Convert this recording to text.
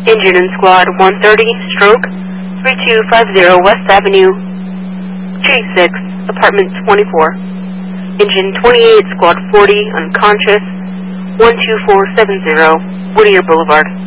Engine in Squad 130, stroke 3250 West Avenue, J6, Apartment 24. Engine 28, Squad 40, unconscious, 12470, Whittier Boulevard.